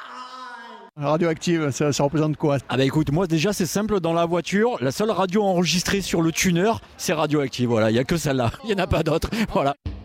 Radioactive, ça représente quoi? Ah bah écoute, moi déjà c'est simple, dans la voiture, la seule radio enregistrée sur le tuner, c'est Radioactive, voilà, il n'y a que celle-là, il n'y en a pas d'autres, voilà.